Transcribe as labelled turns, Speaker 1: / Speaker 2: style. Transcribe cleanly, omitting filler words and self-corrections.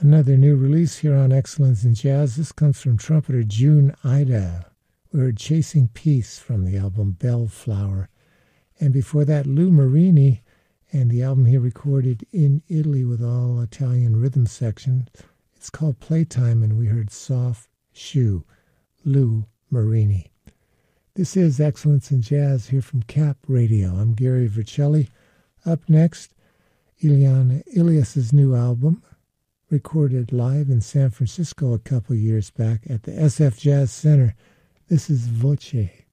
Speaker 1: Another new release here on Excellence in Jazz. This comes from trumpeter June Ida. We heard Chasing Peace from the album Bellflower. And before that, Lou Marini and the album he recorded in Italy with all Italian rhythm section. It's called Playtime, and we heard Soft Shoe, Lou Marini. This is Excellence in Jazz here from Cap Radio. I'm Gary Vercelli. Up next, Ileana Ilias's new album, recorded live in San Francisco a couple years back at the SF Jazz Center. This is Voce.